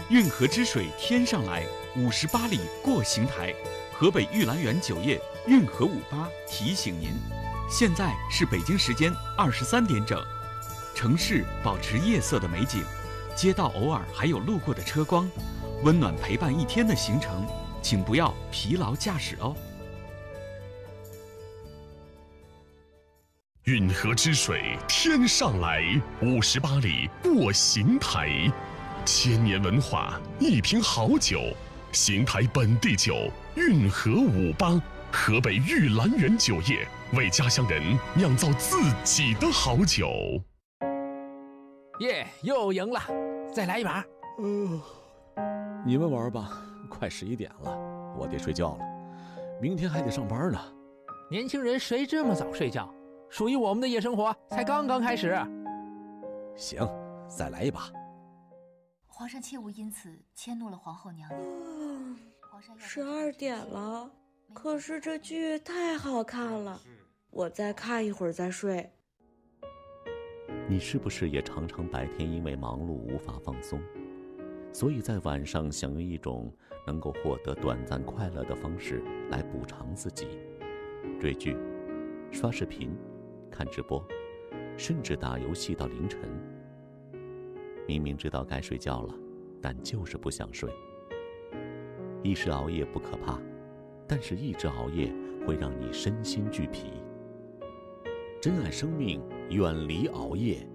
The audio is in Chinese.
运河之水天上来，58里过邢台。河北玉兰园酒业运河58提醒您，现在是北京时间23点整，城市保持夜色的美景，街道偶尔还有路过的车光，温暖陪伴一天的行程，请不要疲劳驾驶哦。 运河之水天上来，58里过邢台。千年文化，一瓶好酒，邢台本地酒运河58，河北玉兰园酒业为家乡人酿造自己的好酒。 耶，又赢了，再来一把。 你们玩吧，快11点了，我得睡觉了，明天还得上班呢。 年轻人谁这么早睡觉？属于我们的夜生活才刚刚开始。 行，再来一把。 皇上切勿因此迁怒了皇后娘娘。 12点了，可是这剧太好看了，我再看一会儿再睡。 你是不是也常常白天因为忙碌无法放松，所以在晚上想用一种能够获得短暂快乐的方式来补偿自己？追剧、刷视频、看直播，甚至打游戏到凌晨。明明知道该睡觉了，但就是不想睡。一时熬夜不可怕，但是一直熬夜会让你身心俱疲。珍爱生命，远离熬夜，